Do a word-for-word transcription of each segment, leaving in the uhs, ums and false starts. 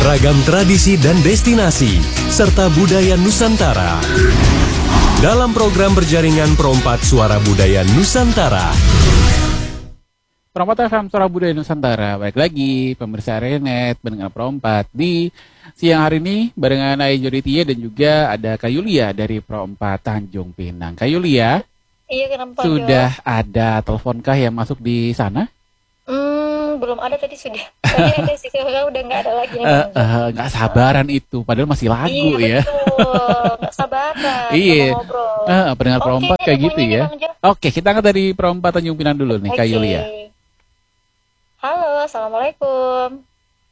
Ragam tradisi dan destinasi, serta budaya Nusantara. Dalam program berjaringan Perompat Suara Budaya Nusantara. Perompat F M Suara Budaya Nusantara. Balik lagi, pemirsa Renet, mendengar Perompat di siang hari ini barengan Ai Joditia dan juga ada Kak Yulia dari Perompat Tanjung Pinang. Kak Yulia, iya, kenapa, sudah Jo? ada teleponkah yang masuk di sana? Hmm, belum ada tadi sudah. Tadi ada sih, sekarang udah nggak ada lagi. Uh, uh, nggak sabaran itu, padahal masih lagu iya, ya. Betul, nggak sabaran. Iya, ngobrol. uh, pendengar Oke, Perompat kayak gitu ini ya. Bang Jo. Oke, kita angkat dari Perompat Tanjung Pinang dulu nih, Kak Oke. Yulia. Halo, assalamualaikum.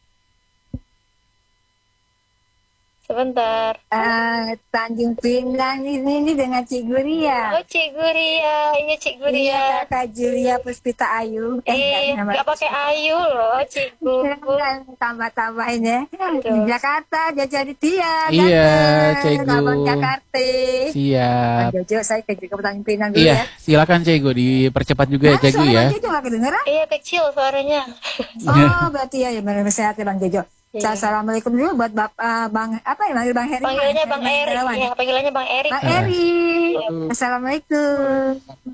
Sebentar. Uh, Tanjung Pinang ini, ini dengan Cik Guria. Oh, Cik Guria, iya Cik Iya, Guria. Kakak Julia Puspita Ayu. Eh, nggak pakai Ayu loh, Cik Gu. Tambah-tambahin ya. Betul. Di Jakarta, Jojo Aditya. Iya, ganteng. Cik Gu. Abang Jakarta. Siap. Bang Jojo, saya ke juga Tanjung Pinang dulu Iya, ya. silakan Cegu, dipercepat juga ya Nah, Cegu suara ya. Bang Jojo nggak kedengeran? Iya, kecil suaranya. Oh, berarti ya, ya benar sehat ya Bang Jojo. Iya. Assalamualaikum dulu buat Bap, uh, Bang, apa ya, manggil Bang Heri? Panggilannya Bang Heri Erik. Terawan. Iya, panggilannya Bang Erik. Bang Eri. Iya. Assalamualaikum.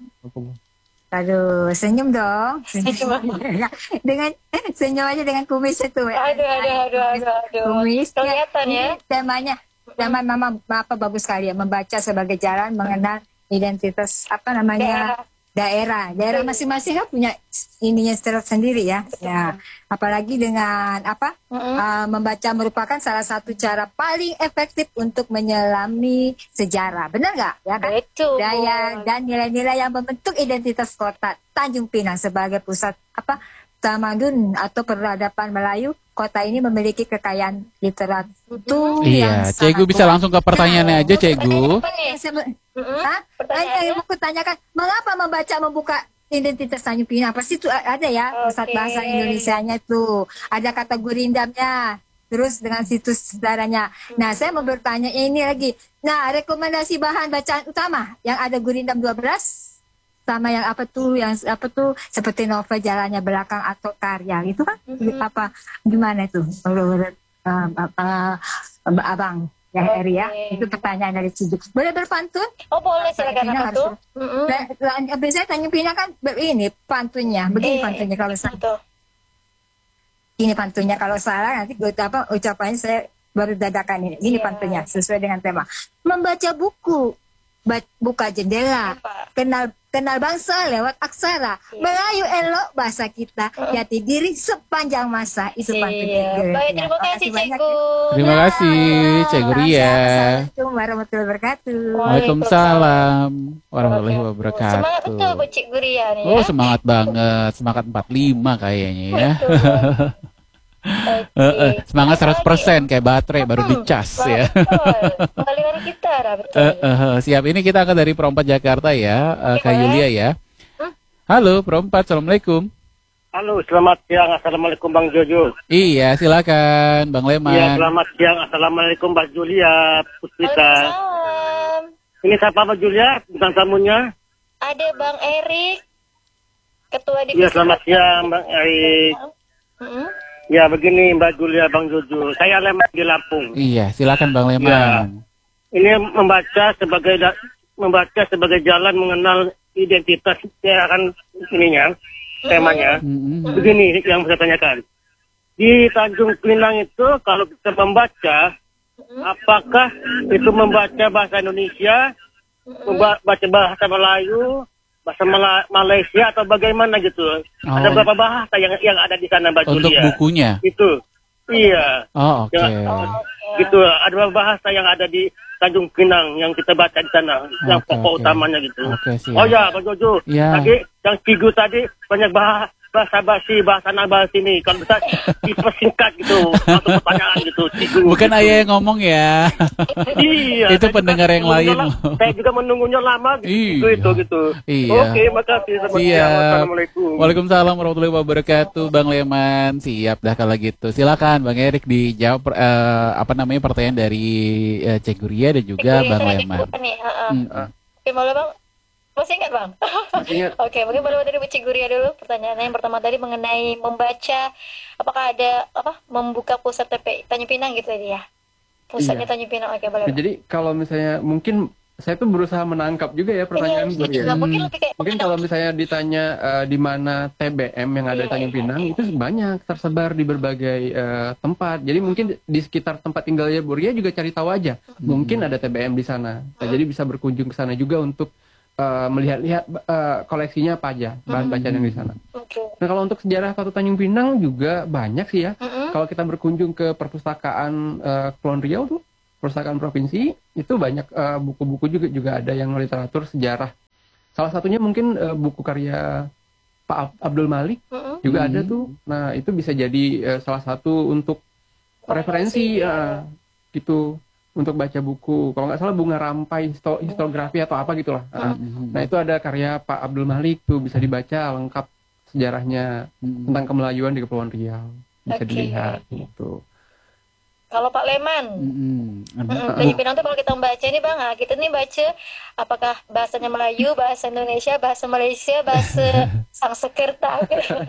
Aduh, senyum dong. Senyum. dengan senyum aja dengan kumis itu. Aduh, aduh, aduh, aduh, aduh. Kumis. Kelihatan ya. Temanya, tema mama apa bagus sekali ya, membaca sebagai jalan mengenal identitas apa namanya daerah. Daerah masing-masing kan punya ininya sendiri ya. Ya, apalagi dengan apa? Mm-mm. Uh, membaca merupakan salah satu cara paling efektif untuk menyelami sejarah. Benar nggak? Ya kan? Betul. Daya dan nilai-nilai yang membentuk identitas kota Tanjung Pinang sebagai pusat apa tamadun atau peradaban Melayu. Kota ini memiliki kekayaan literatur yang Iya, Cegu sangat bisa kuat. langsung ke pertanyaannya aja Cegu. Apa nih? Yang saya- Mm-mm. Hah? Pertanyaannya? Yang aku tanyakan, mengapa membaca membuka identitas Tanjung Pinang? Pasti itu ada ya, pusat Oke. bahasa Indonesianya itu. Ada kata gurindamnya, terus dengan situs sejarahnya. Nah, saya mau bertanya ini lagi. Nah, rekomendasi bahan bacaan utama yang ada Gurindam dua belas sama yang apa tuh, yang apa tuh seperti novel Jalannya Belakang atau karya itu kan? Mhm. Apa gimana itu? Menurut uh, apa Mbak Abang? Ya, Eri ya. Oke. Itu pertanyaan dari Cijuk. Boleh berpantun? Oh, boleh, silakan. Pinang Apa harus tuh? Mm-mm. Nah, lah, biasanya Tanjung Pinang kan ber- ini pantunnya. Begini Eh, pantunnya kalau salah. Betul. Ini pantunnya kalau salah nanti gue apa ucapannya saya baru dadakan ini. Ini Iya. pantunnya sesuai dengan tema. Membaca buku, ba- buka jendela, Apa? kenal kenal bangsa lewat aksara. Iya. Melayu elok bahasa kita, jati diri sepanjang masa. Itu pantunnya. Iya. Baik, terima kasih banyak Cegu. ya. Terima kasih Cegu Ria. Assalamualaikum warahmatullahi wabarakatuh. Waalaikumsalam warahmatullahi Semangat wabarakatuh. betul buat Cik Guria nih Oh, ya. semangat banget, semangat empat puluh lima kayaknya ya. Betul. Eh, Oke. eh, semangat Apa seratus persen lagi? kayak baterai baru Hmm, dicas Wah, ya. Betul. Kembali dari kita, Ra, betul. Eh, eh, eh, siap, ini kita akan dari Perompat Jakarta ya, eh, Oke, Kak boleh. Yulia ya. Hmm? Halo Perompat, assalamualaikum. Halo, selamat siang. Assalamualaikum Bang Jojo. Iya, silakan Bang Leman. Iya, selamat siang. Assalamualaikum Mbak Julia Puspita. Waalaikumsalam. Ini siapa Mbak Julia? Bintang tamunya. Ada Bang Erik, Ketua Divisi. Iya, selamat siang Bang Erik. Mm-mm. Ya, begini Mbak Julia, Bang Jojo. Saya Leman di Lampung. Iya, silakan Bang Leman. Ini membaca sebagai da- membaca sebagai jalan mengenal identitas ya kan ininya, temanya. Mm-mm. Begini yang saya tanyakan. Di Tanjung Pinang itu kalau kita membaca, apakah itu membaca bahasa Indonesia, membaca bahasa Melayu, bahasa Mala- Malaysia atau bagaimana gitu? Ada Oh. berapa bahasa yang yang ada di sana Mbak Untuk Julia? bukunya. Itu. Iya. Oh, oke. Ya, gitu. Ada berapa bahasa yang ada di Tanjung Pinang yang kita baca di sana, yang Oke, pokok oke. utamanya gitu. Oke, siap. Oh ya, Pak Jojo. Ya. Tadi yang Cigu tadi banyak bahasa bahasa basi, bahasa nabal sini. Kalau bisa dipersingkat gitu, atau pertanyaan gitu. Cigu. Bukan gitu. ayah yang ngomong ya. Iya. Itu saya pendengar juga yang lain. menunggunya la- Saya juga menunggunya lama gitu, Iya. gitu, gitu. Iya. Oke, makasih. Selamat siang. Siap. Wassalamualaikum. Waalaikumsalam warahmatullahi wabarakatuh, Bang Leman. Siap dah kalau gitu. Silakan Bang Erik dijawab per- eh, apa namanya pertanyaan dari eh, Cek Guria dan juga Cik Guria Bang sama Cik Leman. Guria nih, heeh. Mm-mm. Oke, boleh Bang? Masih ingat bang? Masih ingat. Oke, mungkin boleh dari Bu Ciguria dulu. Pertanyaannya yang pertama tadi mengenai membaca, apakah ada apa membuka pusat T P I Tanjung Pinang gitu tadi ya? Pusatnya Iya. Tanjung Pinang, oke boleh. Nah, Bang. jadi kalau misalnya mungkin saya tuh berusaha menangkap juga ya pertanyaan Ini, Bur ini, ya. mungkin lebih kayak Mungkin kalau misalnya ditanya eh, di mana T B M yang ada di Iya, Tanjung iya, Pinang iya. itu banyak tersebar di berbagai eh, tempat. Jadi mungkin di sekitar tempat tinggalnya Buria juga cari tahu aja. Mungkin ada T B M di sana. Nah, jadi bisa berkunjung ke sana juga untuk eh, melihat-lihat eh, koleksinya apa aja, bahan bacaan yang di sana. Oke. Nah, kalau untuk sejarah Kota Tanjung Pinang juga banyak sih ya. Mm-mm. Kalau kita berkunjung ke perpustakaan eh, Kepulauan Riau tuh, perpustakaan provinsi, itu banyak eh, buku-buku juga juga ada yang literatur sejarah. Salah satunya mungkin eh, buku karya Pak Ab- Abdul Malik Mm-mm. juga Hmm. ada tuh. Nah, itu bisa jadi eh, salah satu untuk referensi ya. eh, gitu untuk baca buku. Kalau nggak salah Bunga Rampai histo- historiografi atau apa gitulah. Nah, nah, itu ada karya Pak Abdul Malik tuh bisa dibaca lengkap sejarahnya Hmm. tentang kemelayuan di Kepulauan Riau. Bisa Oke. dilihat gitu. Kalau Pak Leman, Mm-mm. Mm, Tanjung Pinang tuh kalau kita membaca ini bang, ah, kita nih baca apakah bahasanya Melayu, bahasa Indonesia, bahasa Malaysia, bahasa Sanskerta.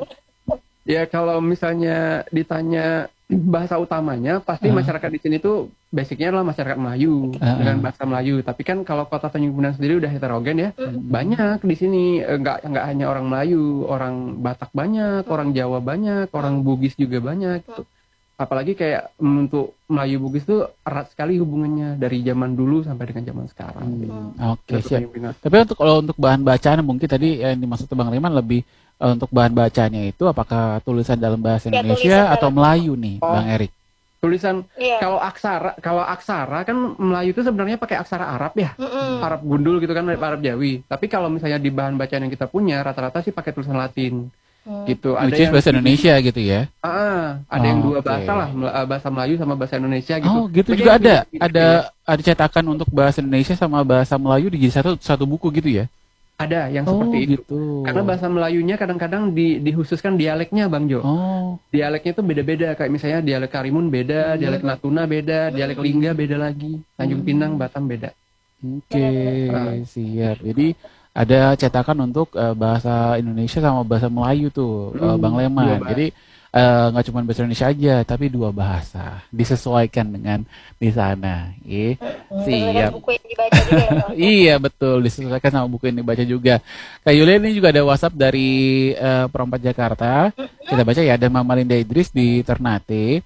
Ya kalau misalnya ditanya bahasa utamanya, pasti Ah. masyarakat di sini tuh basicnya adalah masyarakat Melayu Ah. dengan bahasa Melayu. Tapi kan kalau Kota Tanjung Pinang sendiri udah heterogen ya, Hmm. banyak di sini eh, nggak nggak hanya orang Melayu, orang Batak banyak, orang Jawa banyak, orang Bugis juga banyak. Gitu. Apalagi kayak mm, untuk Melayu Bugis tuh erat sekali hubungannya dari zaman dulu sampai dengan zaman sekarang. Hmm. Oke, Kota siap. Tanjung Pinang. Tapi untuk kalau untuk bahan bacaan mungkin tadi yang dimaksud Bang Leman lebih eh, untuk bahan bacaannya itu apakah tulisan dalam bahasa Ya, Indonesia tulisan atau dalam- Melayu nih, Oh. Bang Erik? Tulisan Iya. kalau aksara kalau aksara kan Melayu itu sebenarnya pakai aksara Arab ya. Mm-mm. Arab gundul gitu kan, Arab Jawi. Tapi kalau misalnya di bahan bacaan yang kita punya rata-rata sih pakai tulisan Latin. Hmm. Gitu. Ada Which is yang bahasa Indonesia gitu ya? Ah, ada yang Oh, dua oke. bahasa lah, Mel- bahasa Melayu sama bahasa Indonesia gitu. Oh, gitu Tapi juga yang ada. pilih- Ada pilih- ada cetakan untuk bahasa Indonesia sama bahasa Melayu di satu satu buku gitu ya? ada yang Oh, seperti itu. gitu. Karena bahasa Melayunya kadang-kadang di, dihususkan dialeknya, Bang Jo. Oh, Dialeknya itu beda-beda, kayak misalnya dialek Karimun beda, dialek Natuna beda, dialek Lingga beda lagi, Tanjung Pinang, Batam beda. oke, Ah. siap. Jadi ada cetakan untuk eh, bahasa Indonesia sama bahasa Melayu tuh, eh, Hmm, Bang dua Leman. bahasa. Jadi eh, nggak cuma bahasa Indonesia aja, tapi dua bahasa disesuaikan dengan di sana. Iya, Hmm, siap. dengan buku yang dibaca juga ya bang. Iya betul, disesuaikan sama buku yang dibaca juga. Kak Yulia ini juga ada WhatsApp dari eh, Perompak Jakarta. Kita baca ya, ada Mama Linda Idris di Ternate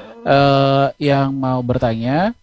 eh, yang mau bertanya,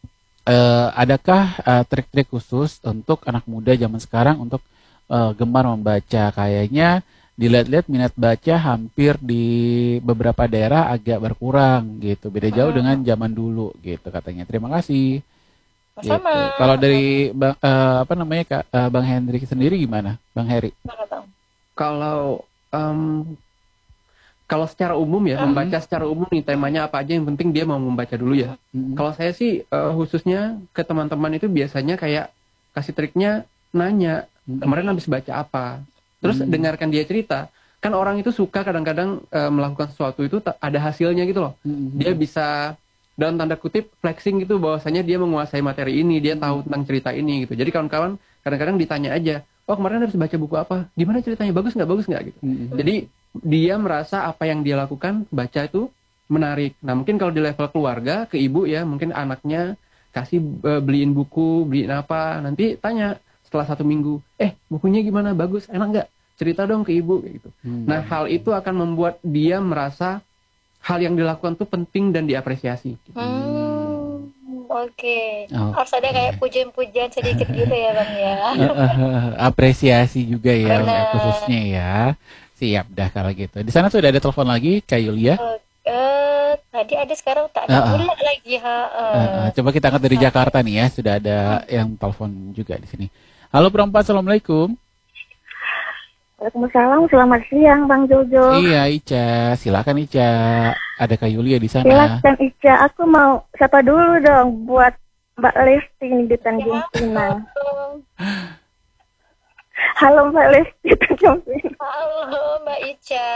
eh, adakah eh, trik-trik khusus untuk anak muda zaman sekarang untuk eh, gemar membaca? Kayaknya dilihat-lihat minat baca hampir di beberapa daerah agak berkurang gitu. Beda jauh dengan zaman dulu gitu katanya. Terima kasih. Gitu. Sama. Kalau dari bang, eh, apa namanya Kak, eh, Bang Hendrik sendiri gimana, Bang Heri? Mana, Bang? Kalau em, kalau secara umum ya, membaca secara umum nih temanya apa aja, yang penting dia mau membaca dulu ya. Mm. Kalau saya sih eh, khususnya ke teman-teman itu biasanya kayak kasih triknya nanya, kemarin habis baca apa. Terus Hmm. dengarkan dia cerita. Kan orang itu suka kadang-kadang eh, melakukan sesuatu itu ta- ada hasilnya gitu loh. Mm. Dia bisa dalam tanda kutip flexing gitu bahwasanya dia menguasai materi ini, dia tahu tentang cerita ini gitu. Jadi kawan-kawan kadang-kadang ditanya aja, "Oh, kemarin habis baca buku apa? Gimana ceritanya? Bagus nggak? Bagus nggak?" gitu. Mm. Jadi dia merasa apa yang dia lakukan baca itu menarik. Nah, mungkin kalau di level keluarga ke ibu ya, mungkin anaknya kasih eh, beliin buku, beliin apa, nanti tanya setelah satu minggu, "Eh, bukunya gimana? Bagus? Enak nggak? Cerita dong ke ibu," kayak gitu. Mm. Nah, hal itu akan membuat dia merasa hal yang dilakukan itu penting dan diapresiasi. Hmm, oke. Oh. Harus ada kayak pujian-pujian sedikit gitu ya bang ya. Apresiasi juga ya Benar. khususnya ya. Siap dah kalau gitu. Di sana sudah ada telepon lagi Kak Yulia. Eh, tadi ada sekarang tak Ah, ada ah. pula lagi ha. eh. Uh, uh, coba kita angkat dari Jakarta nih ya. Sudah ada yang telepon juga di sini. Halo Perempat, Assalamualaikum. Waalaikumsalam, selamat siang Bang Jojo. Iya Ica, silakan Ica. Ada Kak Yulia di sana. Silakan Ica, aku mau sapa dulu dong buat Mbak Lesti nih di Tanjung Pinang. Halo Mbak Lesti di Tanjung Pinang. Halo Mbak Ica.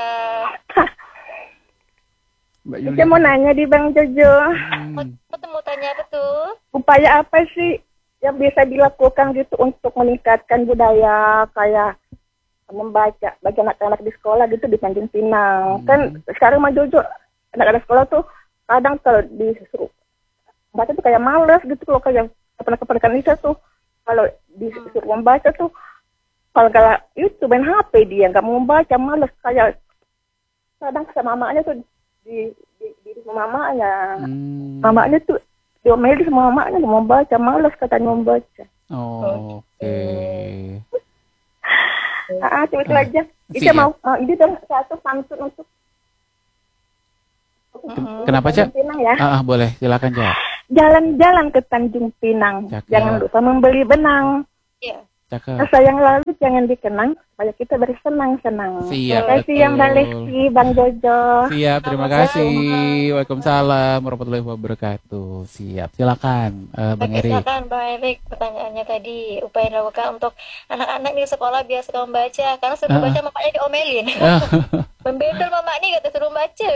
Mbak Ica mau nanya di Bang Jojo, Hmm. Kamu mau tanya apa tuh? upaya apa sih yang bisa dilakukan gitu untuk meningkatkan budaya kayak membaca bagi anak-anak di sekolah gitu di Tanjung Pinang. Hmm. Kan sekarang mah jujur anak-anak sekolah tuh kadang kalau disuruh baca tuh kayak males gitu loh, kayak keponakan Nisa tuh kalau disuruh membaca tuh kalau kayak itu main H P dia nggak mau membaca, males, kayak kadang sama mamanya tuh di di, di rumah mamanya. Hmm. Mamanya tuh diomelin sama mamanya nggak mau baca, males katanya mau baca. Oh, oke. Okay. Ah, cuma itu aja. Itu mau uh, ini dong satu pantun untuk. Kenapa, Cak? Ya. Ah, ah, boleh, silakan, Cak. Jalan-jalan ke Tanjung Pinang, Cakep. Jangan lupa membeli benang. Iya. Cakep. Masa yang lalu jangan dikenang, supaya kita bersenang-senang. Siap, Terima kasih yang Mbak Lesti, Bang Jojo. Siap, terima kasih. Waalaikumsalam warahmatullahi wabarakatuh. Siap, silakan uh, Bang Oke, Erik. silakan Bang Erik, pertanyaannya tadi upaya dilakukan untuk anak-anak di sekolah biar suka membaca, karena suruh uh. baca mamanya diomelin. Membedel mama nih kata suruh baca.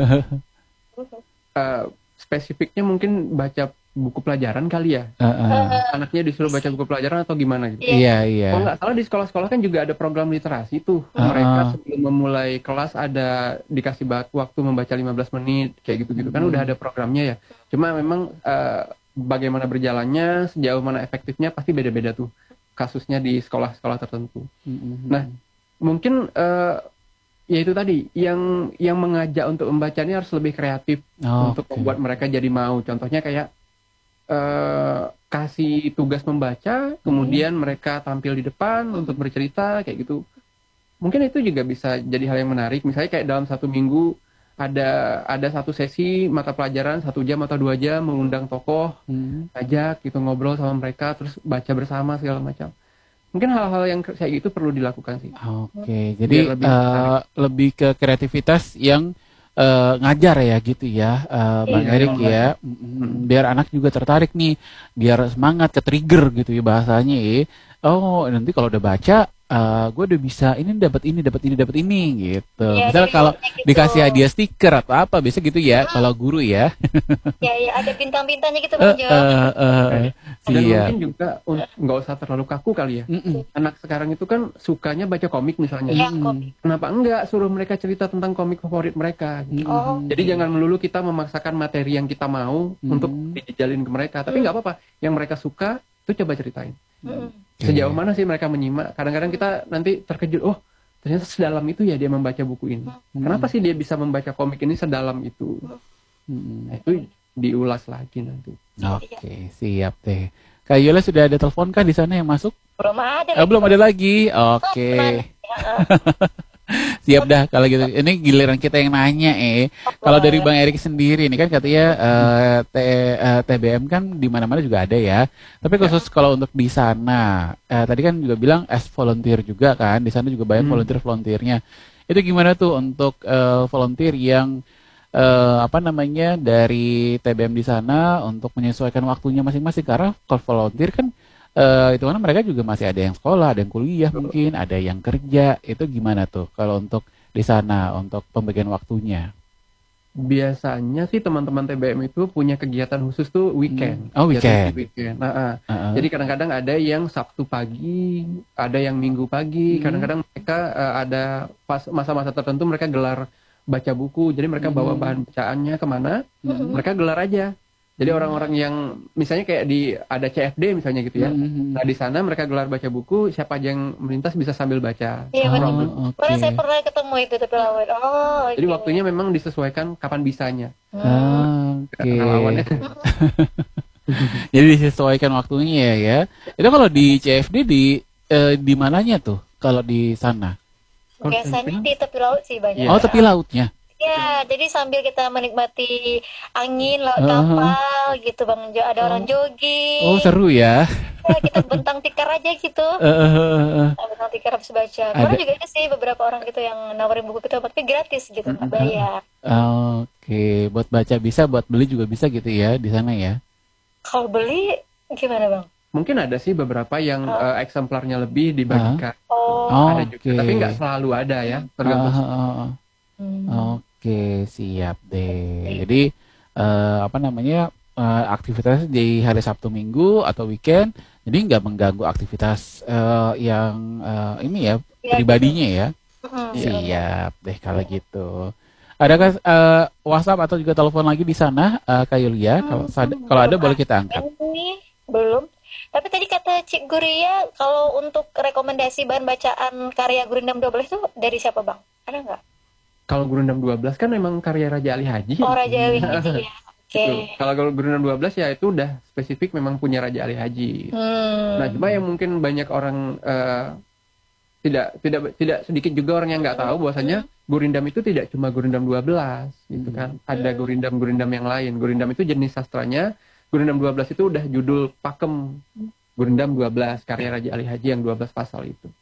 uh, spesifiknya mungkin baca buku pelajaran kali ya. Uh, uh. Anaknya disuruh baca buku pelajaran atau gimana gitu. Iya, iya. Kalau nggak salah di sekolah-sekolah kan juga ada program literasi tuh. Uh, Mereka sebelum memulai kelas ada dikasih waktu membaca lima belas menit kayak gitu-gitu. Hmm. Kan udah ada programnya ya. Cuma memang uh, bagaimana berjalannya, sejauh mana efektifnya pasti beda-beda tuh kasusnya di sekolah-sekolah tertentu. Hmm. Nah, mungkin uh, ya itu tadi yang yang mengajak untuk membaca ini harus lebih kreatif oh, untuk okay. membuat mereka jadi mau. Contohnya kayak Uh, kasih tugas membaca, kemudian hmm. mereka tampil di depan hmm. untuk bercerita kayak gitu. Mungkin itu juga bisa jadi hal yang menarik. Misalnya kayak dalam satu minggu ada ada satu sesi mata pelajaran satu jam atau dua jam, mengundang tokoh, hmm. ajak gitu ngobrol sama mereka, terus baca bersama segala macam. Mungkin hal-hal yang kayak gitu perlu dilakukan sih. Oke, okay. Jadi lebih, uh, lebih ke kreativitas yang Uh, ngajar ya gitu ya uh, Bang iya, Erik ya, mm, biar anak juga tertarik nih, biar semangat, ke trigger gitu ya bahasanya ya. Oh nanti kalau udah baca uh, gue udah bisa ini dapat ini dapat ini dapat ini gitu. Ya, misalnya kalau gitu. Dikasih hadiah stiker atau apa biasa gitu ya, hmm. kalau guru ya. Ya ya ada bintang-bintangnya gitu Bang Jo. Uh, uh, uh, Dan mungkin juga nggak usah terlalu kaku kali ya. Mm-mm. Anak sekarang itu kan sukanya baca komik misalnya. Ya, komik. Kenapa enggak suruh mereka cerita tentang komik favorit mereka? Gitu. Oh. Jadi jangan melulu kita memaksakan materi yang kita mau mm. untuk dijalin ke mereka. Tapi nggak mm. apa-apa, yang mereka suka itu coba ceritain. Mm. Sejauh mana sih mereka menyimak? Kadang-kadang kita nanti terkejut, oh ternyata sedalam itu ya dia membaca buku ini. Mm. Kenapa sih dia bisa membaca komik ini sedalam itu? Mm. Nah, itu diulas lagi nanti. Oke, okay, siap deh. Kak Yola sudah ada telepon kah di sana yang masuk? Belum ada. Oh, belum ada lagi. Oke. Okay. Siap dah kalau gitu. Ini giliran kita yang nanya eh. Kalau dari Bang Erik sendiri ini kan katanya uh, T, uh, T B M kan di mana-mana juga ada ya. Tapi khusus ya. Kalau untuk di sana, uh, tadi kan juga bilang as volunteer juga kan. Di sana juga banyak hmm. volunteer-volunteernya. Itu gimana tuh untuk uh, volunteer yang Uh, apa namanya dari T B M di sana untuk menyesuaikan waktunya masing-masing, karena kalau volunteer kan uh, itu kan mereka juga masih ada yang sekolah, ada yang kuliah mungkin, ada yang kerja. Itu gimana tuh kalau untuk di sana untuk pembagian waktunya? Biasanya sih teman-teman T B M itu punya kegiatan khusus tuh weekend. Oh weekend. weekend. Nah, uh. Uh-uh. Jadi kadang-kadang ada yang Sabtu pagi, ada yang Minggu pagi. Hmm. Kadang-kadang mereka uh, ada pas masa-masa tertentu mereka gelar baca buku, jadi mereka bawa bahan bacaannya kemana, mm-hmm. mereka gelar aja. Jadi mm-hmm. orang-orang yang misalnya kayak di ada C F D misalnya gitu ya, mm-hmm. nah di sana mereka gelar baca buku, siapa aja yang melintas bisa sambil baca. Iya benar. Oh, okay. Saya pernah ketemu itu tapi lawan. Oh. Jadi okay. waktunya memang disesuaikan kapan bisanya. Hmm. Oke. Okay. Jadi disesuaikan waktunya ya. Itu kalau di C F D di eh, di mananya tuh? Kalau di sana? Biasanya di tepi laut sih banyak. Oh, tepi lautnya. Ya, jadi sambil kita menikmati angin laut kapal uh-huh. gitu Bang Jo, ada orang jogging. Oh, seru ya. Ya, kita bentang tikar aja gitu. Uh-huh. Bentang tikar habis baca. Karena juga ada sih beberapa orang gitu yang nawarin buku kita tapi gratis gitu, uh-huh. bayar. Oke, okay. Buat baca bisa, buat beli juga bisa gitu ya di sana ya. Kalau beli gimana Bang? Mungkin ada sih beberapa yang oh. uh, eksemplarnya lebih dibagikan. Oh. Ada juga, okay. Tapi nggak selalu ada ya. Tergantung. Uh, uh, uh. Hmm. Oke, okay, siap deh. Jadi uh, apa namanya uh, aktivitas di hari Sabtu Minggu atau weekend, jadi nggak mengganggu aktivitas uh, yang uh, ini ya Ya, pribadinya ya. Mm-mm. Siap deh kalau gitu. Adakah uh, WhatsApp atau juga telepon lagi di sana, uh, Kak Yulia? Kalau sad- kalau ada boleh kita angkat. Ini belum. Tapi tadi kata Cik Guria, kalau untuk rekomendasi bahan bacaan karya Gurindam dua belas itu dari siapa, Bang? Ada nggak? Kalau Gurindam dua belas kan memang karya Raja Ali Haji. Oh, Raja Ali Haji ya. Oke. Betul. Kalau kalau Gurindam dua belas ya itu udah spesifik memang punya Raja Ali Haji. Hmm. Nah, cuma yang mungkin banyak orang eh, tidak tidak tidak sedikit juga orang yang nggak tahu bahwasanya Gurindam itu tidak cuma Gurindam dua belas gitu kan. Ada Gurindam-Gurindam yang lain. Gurindam itu jenis sastranya. Gurindam dua belas itu udah judul pakem Gurindam dua belas karya Raja Ali Haji yang dua belas pasal itu.